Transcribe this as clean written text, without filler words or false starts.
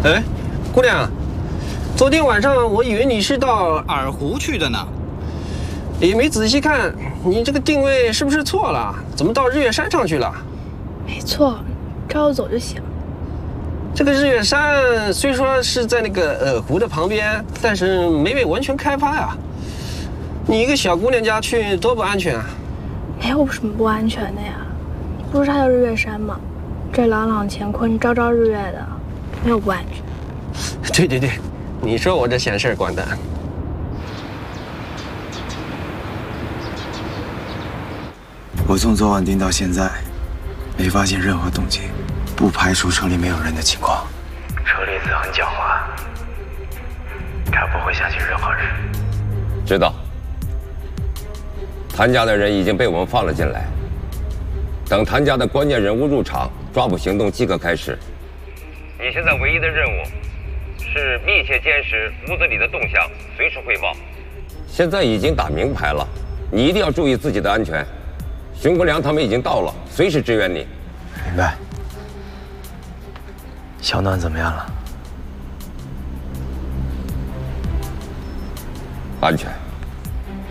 哎，姑娘，昨天晚上我以为你是到洱湖去的呢， 也没仔细看，你这个定位是不是错了？怎么到日月山上去了？ 没错，照我走就行。 这个日月山虽说是在那个洱湖的旁边，但是没被完全开发呀。你一个小姑娘家去多不安全啊！ 没有什么不安全的呀，不是它叫日月山吗？这朗朗乾坤，朝朝日月的，没有不安全。 对对对，你说我这闲事儿管的。 我从昨晚盯到现在，没发现任何动静，不排除车里没有人的情况。车厘子很狡猾，他不会相信任何人。 知道。谭家的人已经被我们放了进来，等谭家的关键人物入场，抓捕行动即可开始。你现在唯一的任务是密切监视屋子里的动向，随时汇报。现在已经打明牌了，你一定要注意自己的安全。熊国良他们已经到了，随时支援你。 明白。小暖怎么样了？ 安全。